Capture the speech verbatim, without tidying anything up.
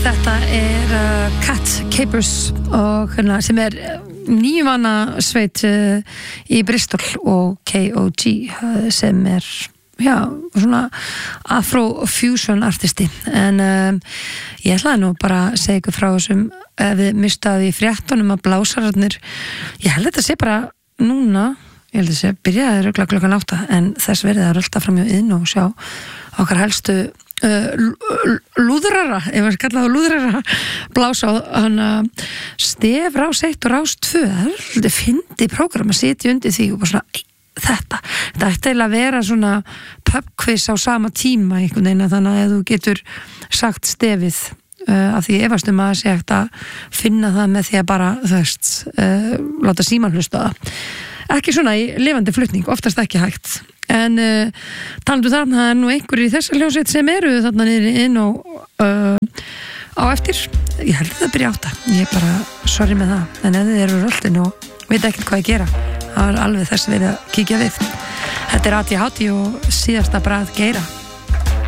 Þetta er uh, Cat Capers og hérna sem er níu manna sveit uh, í Bristol og K O G uh, sem er já, svona Afro-fusion artisti en um, ég ætlaði nú bara að segja ykkur frá þessum ef við mistaði í fréttunum að blásararnir ég held þetta sé bara núna ég held þessi byrjaði röglega klukkan átta en þess verið að rölda fram hjá inn og sjá okkar helstu uh, lúðrara, ef maður kallaði lúðrara blása á hana stef rás eitt og rás tvö það er svolítið fyndið prógram að sitja undir því og bara svona þetta, þetta ætti eiginlega að vera svona pubquiz á sama tíma einhvern veginn þannig að þú getur sagt stefið uh, af því efastum að sé hægt að finna það með því að bara þú veist, uh, láta síman hlusta það ekki svona í lifandi flutning, oftast ekki hægt en uh, talandu þarna það er nú einhverjir í þessa hljómsveit sem eru þarna niður inn og uh, á eftir, ég held að það byrja átta ég er bara sorry með það en ef þið eru röldin og veit ekkert hvað ég gera það er alveg þess að verið að kíkja við þetta er A D H D og síðasta bragð Geira